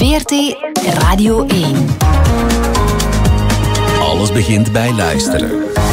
VRT Radio 1. Alles begint bij luisteren.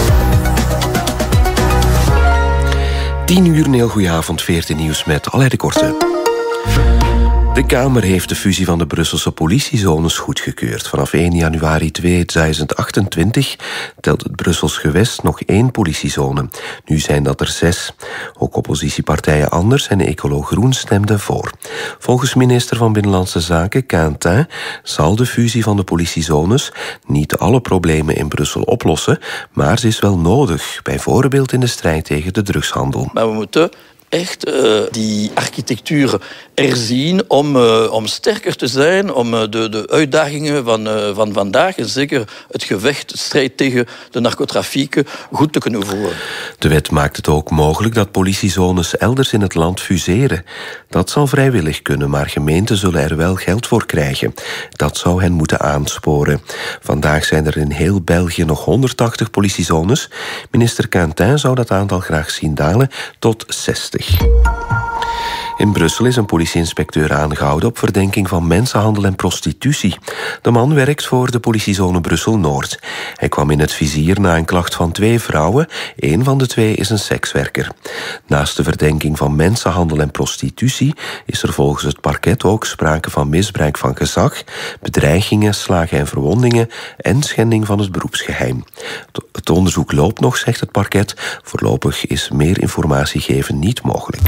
10 uur, een heel goeie avond, VRT Nieuws met Alain de Korte. De Kamer heeft de fusie van de Brusselse politiezones goedgekeurd. Vanaf 1 januari 2028 telt het Brussels gewest nog 1 politiezone. Nu zijn dat er 6. Ook oppositiepartijen Anders en Ecolo Groen stemden voor. Volgens minister van Binnenlandse Zaken, Quentin, zal de fusie van de politiezones niet alle problemen in Brussel oplossen, maar ze is wel nodig, bijvoorbeeld in de strijd tegen de drugshandel. Maar we moeten echt die architectuur erzien om sterker te zijn, om de uitdagingen van vandaag en zeker het gevecht, de strijd tegen de narcotrafieken goed te kunnen voeren. De wet maakt het ook mogelijk dat politiezones elders in het land fuseren. Dat zal vrijwillig kunnen, maar gemeenten zullen er wel geld voor krijgen. Dat zou hen moeten aansporen. Vandaag zijn er in heel België nog 180 politiezones. Minister Quentin zou dat aantal graag zien dalen tot 60. In Brussel is een politieinspecteur aangehouden op verdenking van mensenhandel en prostitutie. De man werkt voor de politiezone Brussel-Noord. Hij kwam in het vizier na een klacht van 2 vrouwen. 1 van de 2 is een sekswerker. Naast de verdenking van mensenhandel en prostitutie is er volgens het parket ook sprake van misbruik van gezag, bedreigingen, slagen en verwondingen en schending van het beroepsgeheim. Het onderzoek loopt nog, zegt het parket. Voorlopig is meer informatie geven niet mogelijk.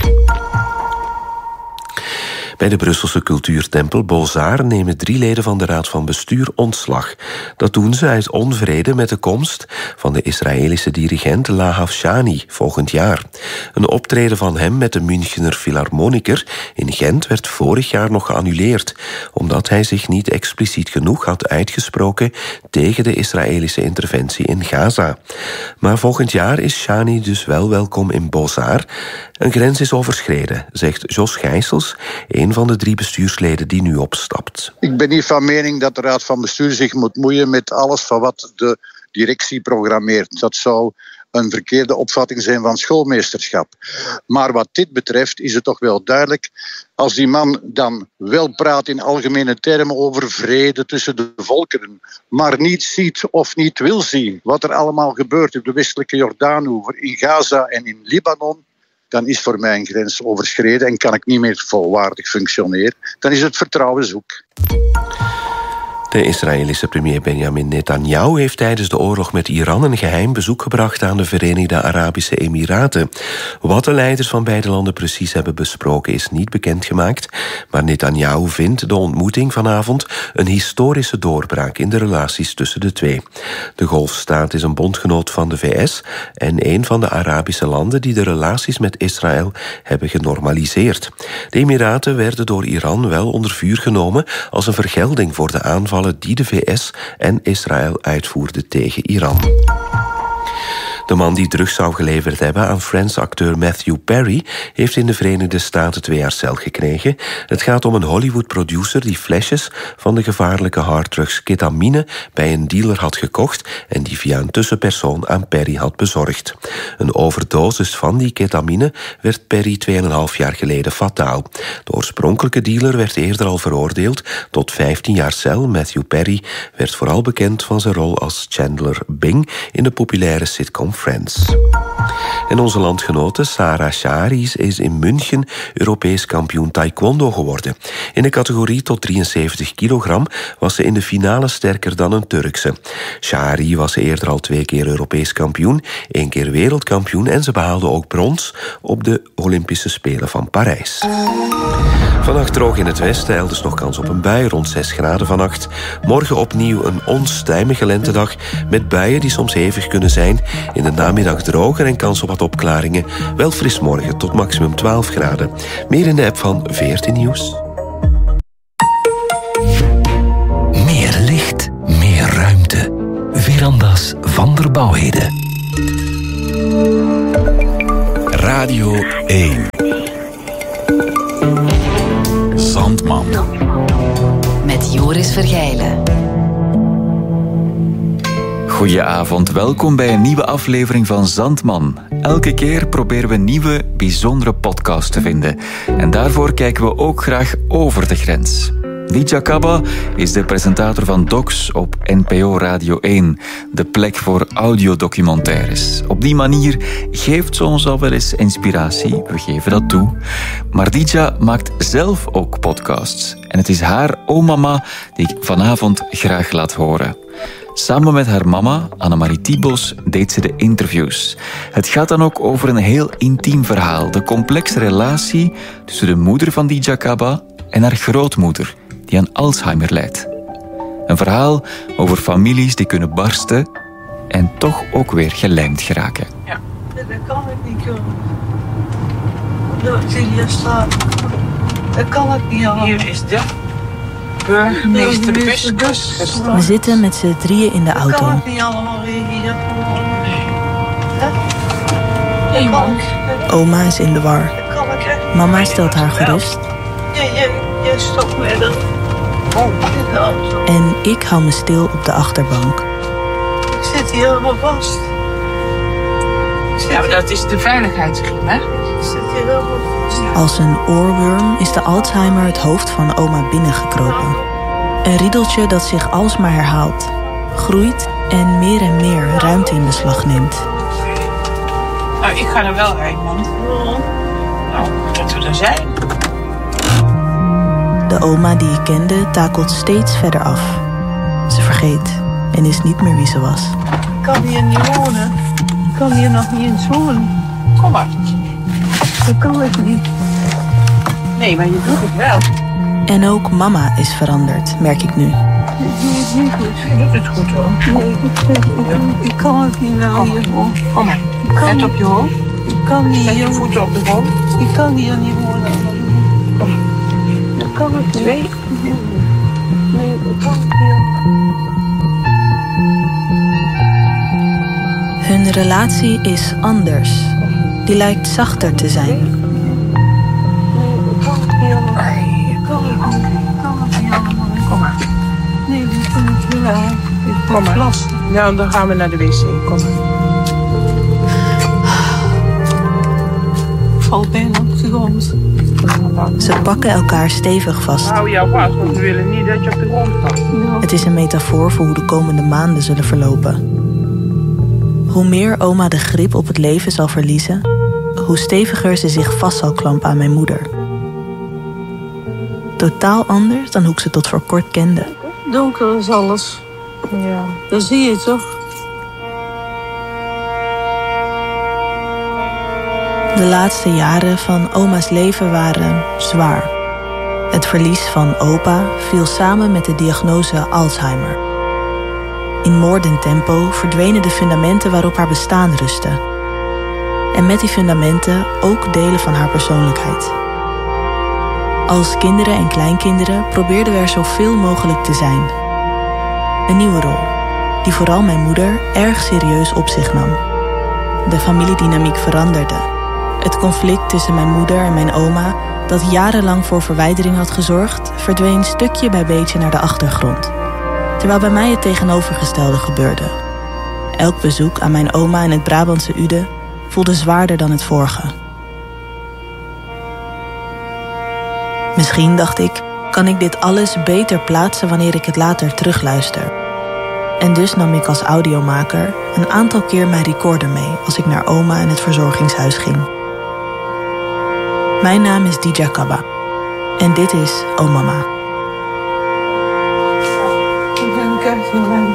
Bij de Brusselse cultuurtempel Beaux-Arts nemen 3 leden van de Raad van Bestuur ontslag. Dat doen ze uit onvrede met de komst van de Israëlische dirigent Lahav Shani volgend jaar. Een optreden van hem met de Münchener Philharmoniker in Gent werd vorig jaar nog geannuleerd, omdat hij zich niet expliciet genoeg had uitgesproken tegen de Israëlische interventie in Gaza. Maar volgend jaar is Shani dus wel welkom in Beaux-Arts. Een grens is overschreden, zegt Jos Gijsels, een van de 3 bestuursleden die nu opstapt. Ik ben niet van mening dat de Raad van Bestuur zich moet moeien met alles van wat de directie programmeert. Dat zou een verkeerde opvatting zijn van schoolmeesterschap. Maar wat dit betreft is het toch wel duidelijk, als die man dan wel praat in algemene termen over vrede tussen de volkeren, maar niet ziet of niet wil zien wat er allemaal gebeurt op de westelijke Jordaanoever, in Gaza en in Libanon, dan is voor mij een grens overschreden en kan ik niet meer volwaardig functioneren. Dan is het vertrouwen zoek. De Israëlische premier Benjamin Netanyahu heeft tijdens de oorlog met Iran een geheim bezoek gebracht aan de Verenigde Arabische Emiraten. Wat de leiders van beide landen precies hebben besproken is niet bekendgemaakt, maar Netanyahu vindt de ontmoeting vanavond een historische doorbraak in de relaties tussen de twee. De Golfstaat is een bondgenoot van de VS en een van de Arabische landen die de relaties met Israël hebben genormaliseerd. De Emiraten werden door Iran wel onder vuur genomen als een vergelding voor de aanvallen die de VS en Israël uitvoerden tegen Iran. De man die drugs zou geleverd hebben aan Friends-acteur Matthew Perry heeft in de Verenigde Staten 2 jaar cel gekregen. Het gaat om een Hollywood-producer die flesjes van de gevaarlijke harddrugs ketamine bij een dealer had gekocht en die via een tussenpersoon aan Perry had bezorgd. Een overdosis van die ketamine werd Perry 2,5 jaar geleden fataal. De oorspronkelijke dealer werd eerder al veroordeeld tot 15 jaar cel. Matthew Perry werd vooral bekend van zijn rol als Chandler Bing in de populaire sitcom Friends. En onze landgenote Sarah Shahri is in München Europees kampioen taekwondo geworden. In de categorie tot 73 kilogram was ze in de finale sterker dan een Turkse. Shahri was eerder al 2 keer Europees kampioen, 1 keer wereldkampioen en ze behaalde ook brons op de Olympische Spelen van Parijs. Vannacht droog in het westen, elders nog kans op een bui, rond 6 graden vannacht. Morgen opnieuw een onstuimige lentedag met buien die soms hevig kunnen zijn. In de namiddag droger en kans op wat opklaringen. Wel fris morgen tot maximum 12 graden. Meer in de app van VRT Nieuws. Meer licht, meer ruimte. Veranda's van der Bouwheden. Radio 1. Zandman. Met Joris Vergijlen. Goedenavond, welkom bij een nieuwe aflevering van Zandman. Elke keer proberen we nieuwe, bijzondere podcasts te vinden. En daarvoor kijken we ook graag over de grens. Dija Kaba is de presentator van Docs op NPO Radio 1, de plek voor audiodocumentaires. Op die manier geeft ze ons al wel eens inspiratie, we geven dat toe. Maar Dija maakt zelf ook podcasts. En het is haar Mama die ik vanavond graag laat horen. Samen met haar mama, Annemarie Thibaus, deed ze de interviews. Het gaat dan ook over een heel intiem verhaal. De complexe relatie tussen de moeder van Dija Kaba en haar grootmoeder, die aan Alzheimer lijdt. Een verhaal over families die kunnen barsten en toch ook weer gelijmd geraken. Ja, dat kan ik niet, joh. Dat ik hier sta. Dat kan ik niet, joh. Hier is de burgemeester Buskus. We zitten met z'n drieën in de auto. Dat kan ik niet allemaal weer hier. Nee, man. Oma is in de war. Mama stelt haar gerust. Je stopt met hem. En ik hou me stil op de achterbank. Ik zit hier helemaal vast. Ja, maar dat is de veiligheidsriem, hè? Ik zit hier helemaal vast. Als een oorworm is de Alzheimer het hoofd van oma binnengekropen. Een riedeltje dat zich alsmaar herhaalt, groeit en meer ruimte in beslag neemt. Nou, ik ga er wel heen, man. Nou, dat we er zijn. De oma die ik kende takelt steeds verder af. Ze vergeet en is niet meer wie ze was. Ik kan hier niet wonen. Ik kan hier nog niet eens wonen. Kom maar. Dat kan ik niet. Nee, maar je doet het wel. En ook mama is veranderd, merk ik nu. Ik doe het niet goed. Je doet het goed, hoor. Nee, ik kan het niet nou hier. Kom maar. Let op je hoofd. Ik kan niet Zet hier. je voeten op de grond. Ik kan hier niet wonen. Kom. Dat kan ik niet. 2. Nee, dat kan ik niet. Hun relatie is anders. Die lijkt zachter te zijn. Nee, dat kan ik niet allemaal. Ik kan het niet. Ik kan het niet allemaal. Kom maar. Nee, dat kan ik niet wel. Ik Kom maar. last. Nou, dan gaan we naar de wc. Kom maar. Ik val bijna op de grond. Ze pakken elkaar stevig vast. Hou jou vast, want we willen niet dat je op de grond valt. Het is een metafoor voor hoe de komende maanden zullen verlopen. Hoe meer oma de grip op het leven zal verliezen, hoe steviger ze zich vast zal klampen aan mijn moeder. Totaal anders dan hoe ik ze tot voor kort kende. Donker is alles. Ja. Dat zie je toch? De laatste jaren van oma's leven waren zwaar. Het verlies van opa viel samen met de diagnose Alzheimer. In moordend tempo verdwenen de fundamenten waarop haar bestaan rustte. En met die fundamenten ook delen van haar persoonlijkheid. Als kinderen en kleinkinderen probeerden we er zoveel mogelijk te zijn. Een nieuwe rol, die vooral mijn moeder erg serieus op zich nam. De familiedynamiek veranderde. Het conflict tussen mijn moeder en mijn oma, dat jarenlang voor verwijdering had gezorgd, verdween stukje bij beetje naar de achtergrond. Terwijl bij mij het tegenovergestelde gebeurde. Elk bezoek aan mijn oma in het Brabantse Uden voelde zwaarder dan het vorige. Misschien, dacht ik, kan ik dit alles beter plaatsen wanneer ik het later terugluister. En dus nam ik als audiomaker een aantal keer mijn recorder mee als ik naar oma in het verzorgingshuis ging. Mijn naam is Dija Kaba en dit is O Mama. Ik ben kijken naar mij.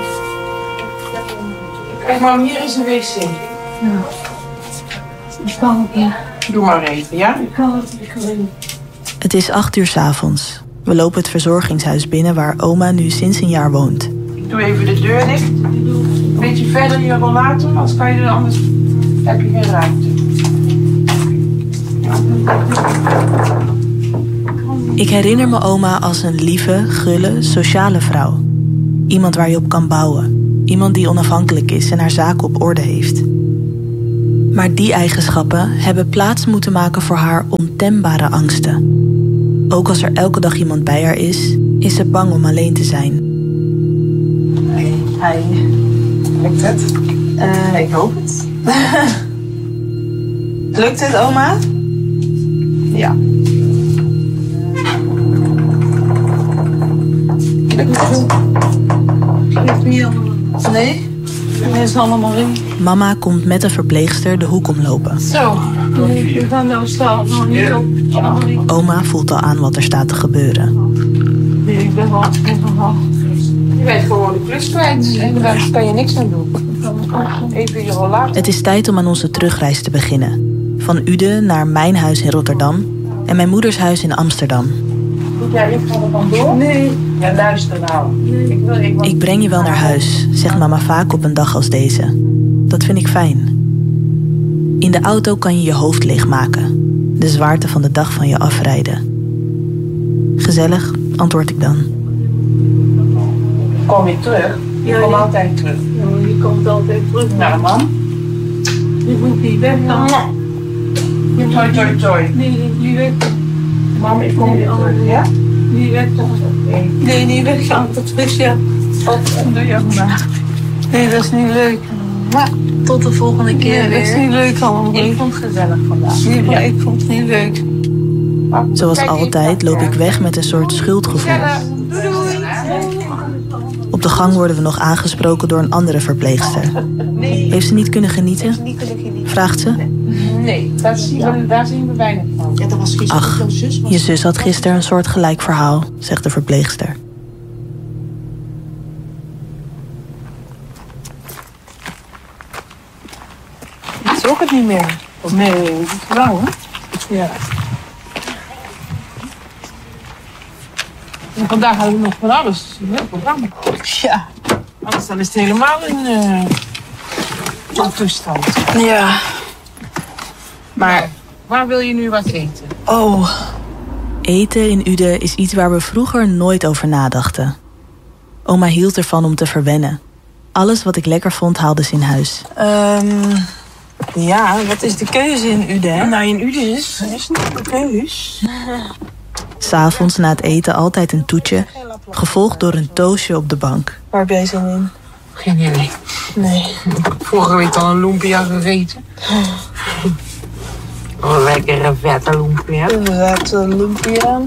Kijk, mam, hier is een wc. Ja. Ik kan het niet. Doe maar even, ja? Ik kan het niet gewoon. Het is 8 uur 's avonds. We lopen het verzorgingshuis binnen waar oma nu sinds een jaar woont. Ik doe even de deur dicht. Een beetje verder je rollator, anders kan je er anders heb je geen ruimte. Ik herinner me oma als een lieve, gulle, sociale vrouw. Iemand waar je op kan bouwen. Iemand die onafhankelijk is en haar zaken op orde heeft. Maar die eigenschappen hebben plaats moeten maken voor haar ontembare angsten. Ook als er elke dag iemand bij haar is ze bang om alleen te zijn. Hi. Lukt het? Ik hoop het. Lukt het, oma? Ja. Nee? Dat is allemaal in. Mama komt met een verpleegster de hoek omlopen. Zo. We gaan nou staan. Nog niet op. Oma voelt al aan wat er staat te gebeuren. Nee, ik ben wel Je bent gewoon de klus kwijt en daar kan je niks aan doen. Even je rollator. Het is tijd om aan onze terugreis te beginnen. Van Uden naar mijn huis in Rotterdam en mijn moeders huis in Amsterdam. Ja, ik ga er vandoor. Nee. Ja, luister nou. Ik breng je wel naar huis, zegt mama vaak op een dag als deze. Dat vind ik fijn. In de auto kan je je hoofd leegmaken. De zwaarte van de dag van je afrijden. Gezellig, antwoord ik dan. Kom je terug? Je komt altijd terug. Ja, je komt altijd terug. Nou, man. Je moet niet weg dan. Toi. Nee, niet weg. Mam, ik kom weer terug, ja? Niet weg dan. Nee, niet weggaan. Dat is ja. Doe je maar. Nee, dat is niet leuk. Tot de volgende keer Nee, dat is niet leuk allemaal. Ik vond het gezellig vandaag. Nee, maar ik vond het niet leuk. Zoals altijd loop ik weg met een soort schuldgevoel. Op de gang worden we nog aangesproken door een andere verpleegster. Heeft ze niet kunnen genieten? Vraagt ze. Nee, daar zien we weinig van. Ja, dat was gisteren. Ach, je zus had gisteren een soort gelijk verhaal, zegt de verpleegster. Ik zoek het niet meer. Nee, dat is lang, hè? Ja. En vandaag hadden we nog van alles. Een heel programma. Ja. Anders dan is het helemaal een toestand. Ja. Maar waar wil je nu wat eten? Oh. Eten in Uden is iets waar we vroeger nooit over nadachten. Oma hield ervan om te verwennen. Alles wat ik lekker vond haalde ze in huis. Ja, wat is de keuze in Uden? Nou, in Uden is niet een keus. 'S Avonds na het eten altijd een toetje, gevolgd door een toastje op de bank. Waar ben je zin in? Geen idee. Nee. Vorige week al een lumpia gegeten. Oh, lekkere vette lumpia. We zaten lumpia.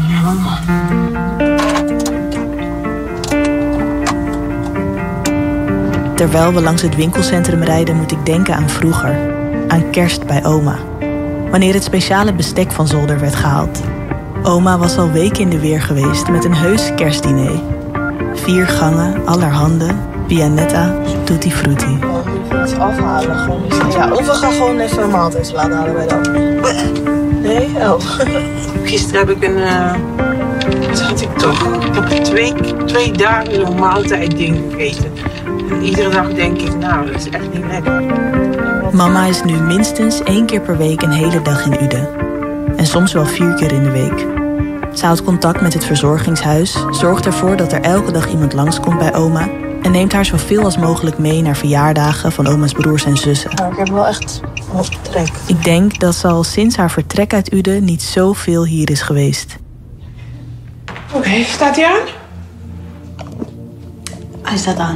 Terwijl we langs het winkelcentrum rijden moet ik denken aan vroeger. Aan kerst bij oma. Wanneer het speciale bestek van zolder werd gehaald. Oma was al weken in de weer geweest met een heus kerstdiner. 4 gangen, allerhande, pianetta, tutti frutti. Even iets afhalen. Gewoon. Ja, of we gaan gewoon even een maaltijdsalade halen bij dan. Nee? Oh. Gisteren heb ik wat had ik toch? Ik heb 2 dagen zo'n maaltijdding gegeten. En iedere dag denk ik, nou, dat is echt niet lekker. Mama is nu minstens 1 keer per week een hele dag in Uden. En soms wel 4 keer in de week. Ze houdt contact met het verzorgingshuis, zorgt ervoor dat er elke dag iemand langskomt bij oma en neemt haar zoveel als mogelijk mee naar verjaardagen van oma's broers en zussen. Nou, ik heb wel echt wat trek. Ik denk dat ze al sinds haar vertrek uit Uden niet zoveel hier is geweest. Oké, staat hij aan? Hij staat aan.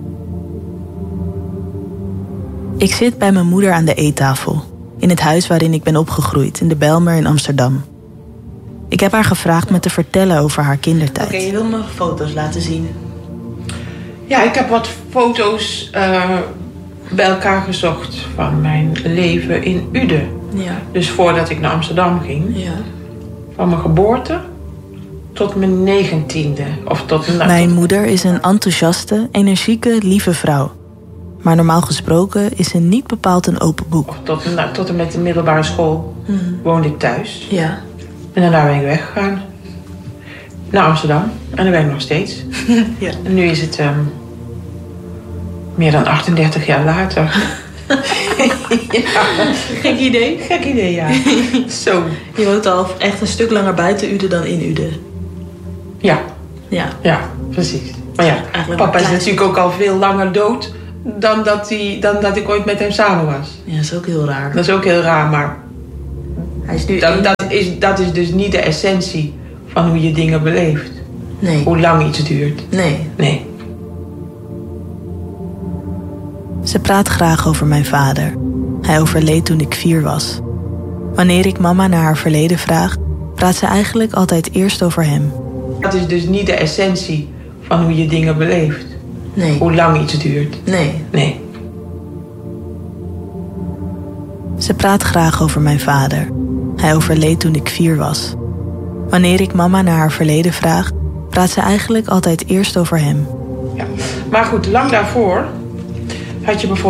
Ik zit bij mijn moeder aan de eettafel. In het huis waarin ik ben opgegroeid, in de Bijlmer in Amsterdam. Ik heb haar gevraagd me te vertellen over haar kindertijd. Oké, je wil me foto's laten zien. Ja, ik heb wat foto's bij elkaar gezocht van mijn leven in Uden. Ja. Dus voordat ik naar Amsterdam ging. Ja. Van mijn geboorte tot mijn 19e. Of tot Mijn moeder is een enthousiaste, energieke, lieve vrouw. Maar normaal gesproken is ze niet bepaald een open boek. Tot en met de middelbare school woonde ik thuis. Ja. En daarna ben ik weggegaan. Naar Amsterdam. En daar ben ik nog steeds. Ja. En nu is het meer dan 38 jaar later. Ja. Gek idee. Gek idee, ja. Zo. Je woont al echt een stuk langer buiten Uden dan in Uden. Ja. Ja. Ja, precies. Maar ja, papa is natuurlijk ook al veel langer dood dan dat ik ooit met hem samen was. Ja, dat is ook heel raar. Dat is ook heel raar, maar Hij is nu dat is dus niet de essentie van hoe je dingen beleeft. Nee. Hoe lang iets duurt. Nee. Nee. Ze praat graag over mijn vader. Hij overleed toen ik 4 was. Wanneer ik mama naar haar verleden vraag, praat ze eigenlijk altijd eerst over hem. Dat is dus niet de essentie van hoe je dingen beleeft. Nee. Hoe lang iets duurt. Nee. Ze praat graag over mijn vader. Hij overleed toen ik 4 was. Wanneer ik mama naar haar verleden vraag, praat ze eigenlijk altijd eerst over hem. Ja. Maar goed, lang daarvoor had je bijvoorbeeld